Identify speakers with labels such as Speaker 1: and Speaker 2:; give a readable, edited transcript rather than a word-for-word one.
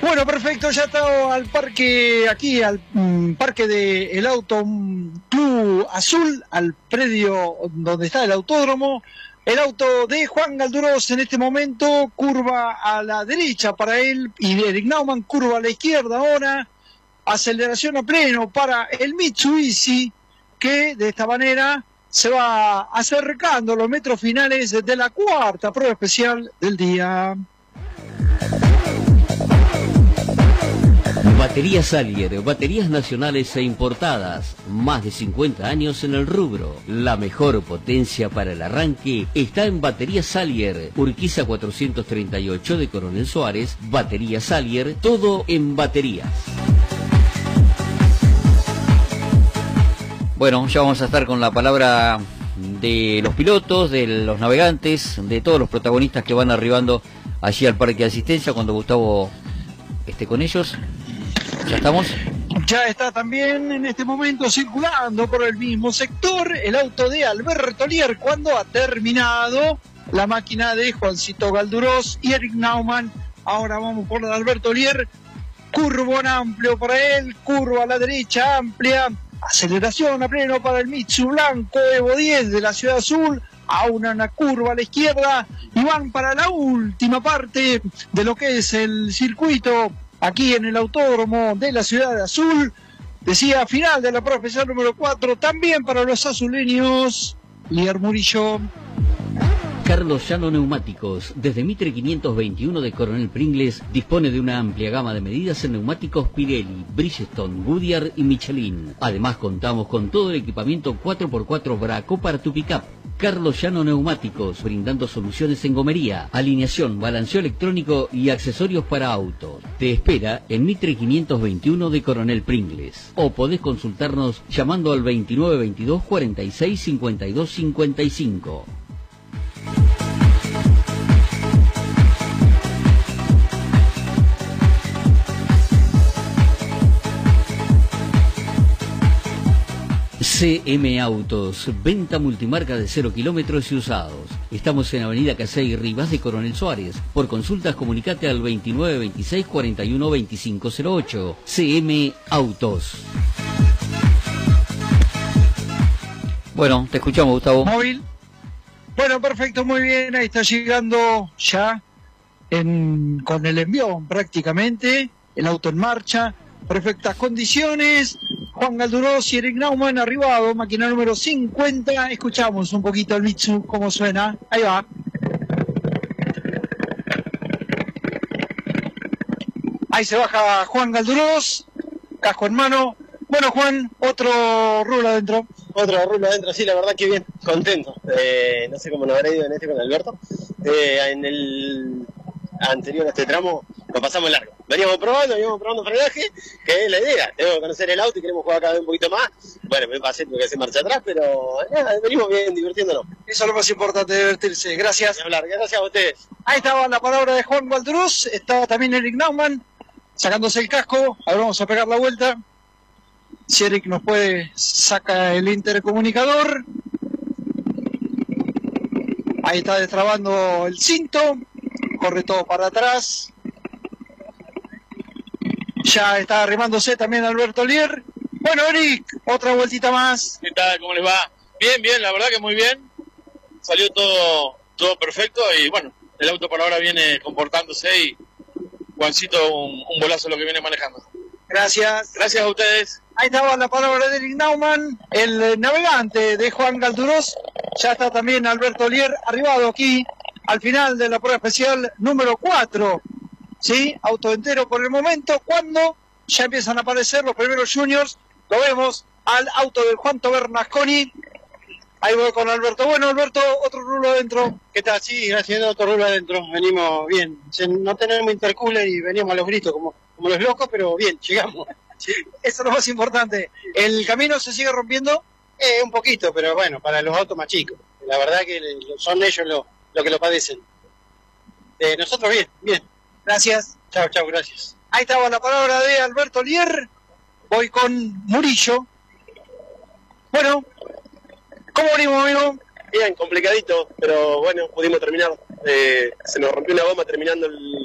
Speaker 1: Bueno, perfecto, ya está al parque, aquí al parque del Auto Club Azul, al predio donde está el autódromo. El auto de Juan Galdurós en este momento curva a la derecha para él y Eric Naumann curva a la izquierda ahora. Aceleración a pleno para el Mitsubishi, que de esta manera se va acercando a los metros finales de la cuarta prueba especial del día.
Speaker 2: Baterías Salier, baterías nacionales e importadas, más de 50 años en el rubro. La mejor potencia para el arranque está en Baterías Salier, Urquiza 438 de Coronel Suárez. Baterías Salier, todo en baterías.
Speaker 3: Bueno, ya vamos a estar con la palabra de los pilotos, de los navegantes, de todos los protagonistas que van arribando allí al parque de asistencia cuando Gustavo esté con ellos. ¿Ya estamos?
Speaker 1: Ya está también en este momento circulando por el mismo sector el auto de Alberto Lier cuando ha terminado la máquina de Juancito Galdurós y Eric Naumann. Ahora vamos por la de Alberto Lier, curvón amplio para él, curva a la derecha amplia, aceleración a pleno para el Mitsu blanco Evo 10 de la Ciudad Azul, a una curva a la izquierda y van para la última parte de lo que es el circuito aquí en el autódromo de la Ciudad Azul. Decía, final de la prueba especial número 4, también para los azuleños. Lier Murillo.
Speaker 2: Carlos Llano Neumáticos, desde Mitre 521 de Coronel Pringles, dispone de una amplia gama de medidas en neumáticos Pirelli, Bridgestone, Goodyear y Michelin. Además contamos con todo el equipamiento 4x4 Braco para tu pickup. Carlos Llano Neumáticos, brindando soluciones en gomería, alineación, balanceo electrónico y accesorios para autos. Te espera en Mitre 521 de Coronel Pringles. O podés consultarnos llamando al 2922 46 52 55. CM Autos, venta multimarca de 0 kilómetros y usados. Estamos en Avenida Casey Rivas de Coronel Suárez. Por consultas comunicate al 2926 41 2508. CM Autos.
Speaker 3: Bueno, te escuchamos, Gustavo.
Speaker 1: Móvil. Bueno, perfecto, muy bien. Ahí está llegando ya con el envión prácticamente. El auto en marcha. Perfectas condiciones. Juan Galdurós y Eric Naumann arribado, máquina número 50. Escuchamos un poquito el Mitsu, cómo suena. Ahí va. Ahí se baja Juan Galdurós, casco en mano. Bueno, Juan, otro rulo adentro.
Speaker 4: Otro rulo adentro, sí, la verdad que bien, contento. No sé cómo nos habrá ido en con Alberto. En el anterior a este tramo lo pasamos largo. Veníamos probando frenaje, que es la idea. Tengo que conocer el auto y queremos jugar cada vez un poquito más. Bueno, me pasé porque hace marcha atrás, pero venimos bien, divirtiéndonos.
Speaker 1: Eso es lo más importante, divertirse. Gracias.
Speaker 4: Gracias a ustedes.
Speaker 1: Ahí estaba la palabra de Juan Galdurós. Estaba también Eric Naumann sacándose el casco. Ahora vamos a pegar la vuelta. Si Eric nos puede, saca el intercomunicador. Ahí está destrabando el cinto. Corre todo para atrás. Ya está arrimándose también Alberto Lier. Bueno, Eric, otra vueltita más.
Speaker 5: ¿Qué tal? ¿Cómo les va? Bien, la verdad que muy bien. Salió todo perfecto y bueno, el auto por ahora viene comportándose y Juancito un golazo lo que viene manejando.
Speaker 1: Gracias.
Speaker 5: Gracias a ustedes.
Speaker 1: Ahí estaba la palabra de Eric Naumann, el navegante de Juan Galdurós. Ya está también Alberto Lier arribado aquí al final de la prueba especial número 4. ¿Sí? Auto entero por el momento. Cuando ya empiezan a aparecer los primeros juniors, lo vemos al auto del Juan Bernasconi. Ahí voy con Alberto. Bueno, Alberto, otro rulo adentro.
Speaker 4: ¿Qué tal? Sí, gracias, otro rulo adentro. Venimos bien. No tenemos intercooler y veníamos a los gritos como los locos, pero bien, llegamos.
Speaker 1: Sí, eso es lo más importante. ¿El camino se sigue rompiendo?
Speaker 4: Un poquito, pero bueno, para los autos más chicos. La verdad que son ellos los que lo padecen. Nosotros bien.
Speaker 1: Gracias.
Speaker 4: Chao, gracias.
Speaker 1: Ahí estaba la palabra de Alberto Lier. Voy con Murillo. Bueno, ¿cómo venimos, amigo?
Speaker 4: Bien, complicadito, pero bueno, pudimos terminar. Se nos rompió una goma terminando el